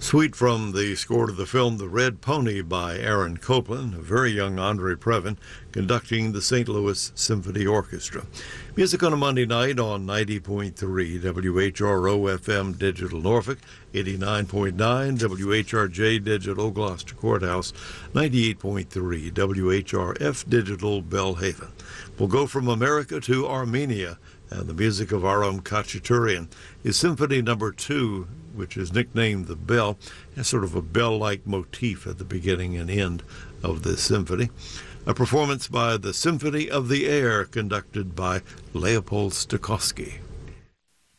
Suite from the score to the film The Red Pony by Aaron Copland, a very young Andre Previn conducting the St. Louis Symphony Orchestra. Music on a Monday night on 90.3 WHRO-FM Digital Norfolk, 89.9 WHRJ Digital Gloucester Courthouse, 98.3 WHRF Digital Belhaven. We'll go from America to Armenia, and the music of Aram Khachaturian is Symphony No. 2, which is nicknamed The Bell. It has sort of a bell-like motif at the beginning and end of this symphony. A performance by the Symphony of the Air, conducted by Leopold Stokowski.